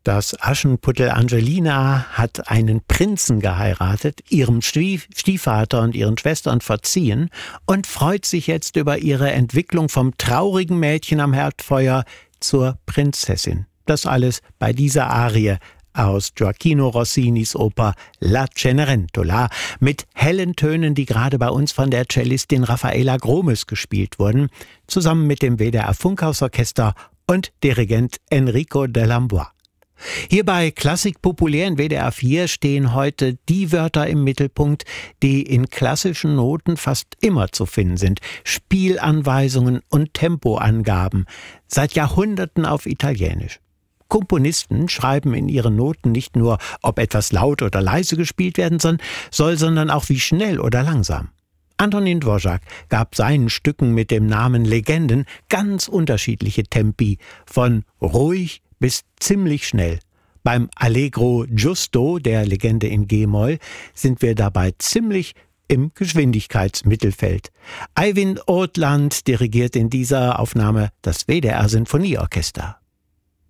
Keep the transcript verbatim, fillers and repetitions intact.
Das Aschenputtel Angelina hat einen Prinzen geheiratet, ihrem Stief- Stiefvater und ihren Schwestern verziehen und freut sich jetzt über ihre Entwicklung vom traurigen Mädchen am Herdfeuer zur Prinzessin. Das alles bei dieser Arie aus Gioacchino Rossinis Oper La Cenerentola mit hellen Tönen, die gerade bei uns von der Cellistin Raffaella Gromes gespielt wurden, zusammen mit dem W D R Funkhausorchester und Dirigent Enrico Delambois. Hier bei Klassik populär in W D R vier stehen heute die Wörter im Mittelpunkt, die in klassischen Noten fast immer zu finden sind. Spielanweisungen und Tempoangaben, seit Jahrhunderten auf Italienisch. Komponisten schreiben in ihren Noten nicht nur, ob etwas laut oder leise gespielt werden soll, sondern auch wie schnell oder langsam. Antonin Dvořák gab seinen Stücken mit dem Namen Legenden ganz unterschiedliche Tempi, von ruhig bis ziemlich schnell. Beim Allegro Giusto, der Legende in G-Moll, sind wir dabei ziemlich im Geschwindigkeitsmittelfeld. Eivind Ortland dirigiert in dieser Aufnahme das W D R Sinfonieorchester.